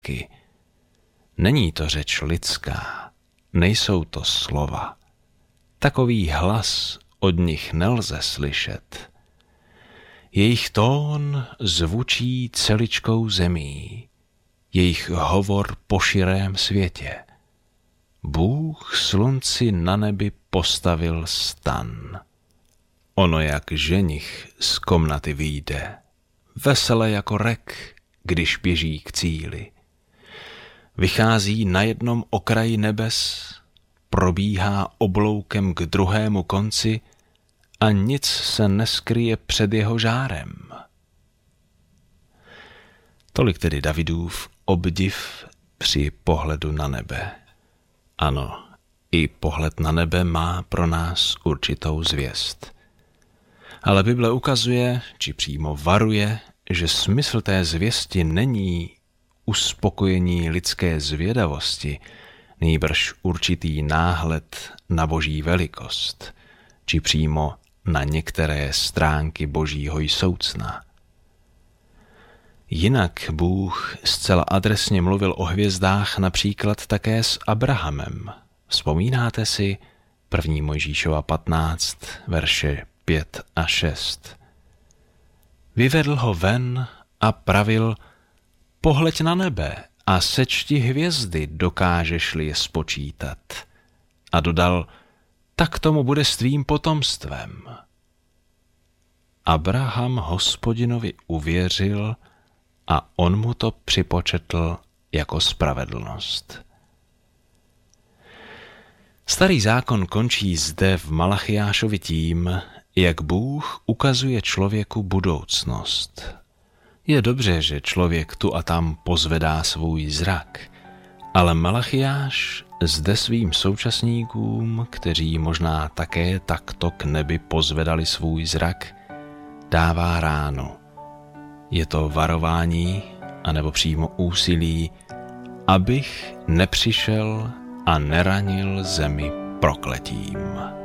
taky. Není to řeč lidská, nejsou to slova. Takový hlas od nich nelze slyšet. Jejich tón zvučí celičkou zemí, jejich hovor po širém světě. Bůh slunci na nebi postavil stan. Ono jak ženich z komnaty vyjde, vesele jako rek, když běží k cíli. Vychází na jednom okraji nebes, probíhá obloukem k druhému konci a nic se neskryje před jeho žárem. Tolik tedy Davidův obdiv při pohledu na nebe. Ano, i pohled na nebe má pro nás určitou zvěst. Ale Bible ukazuje, či přímo varuje, že smysl té zvěsti není uspokojení lidské zvědavosti, nýbrž určitý náhled na boží velikost, či přímo na některé stránky božího jsoucna. Jinak Bůh zcela adresně mluvil o hvězdách například také s Abrahamem. Vzpomínáte si 1. Mojžíšova 15, verše 5 a 6. Vyvedl ho ven a pravil: pohleď na nebe a sečti hvězdy, dokážeš-li je spočítat. A dodal: tak tomu bude s tvým potomstvem. Abraham Hospodinovi uvěřil a on mu to připočetl jako spravedlnost. Starý zákon končí zde v Malachiášovi tím, jak Bůh ukazuje člověku budoucnost. Je dobře, že člověk tu a tam pozvedá svůj zrak, ale Malachiáš zde svým současníkům, kteří možná také takto k nebi pozvedali svůj zrak, dává ránu. Je to varování, anebo přímo úsilí, abych nepřišel a neranil zemi prokletím.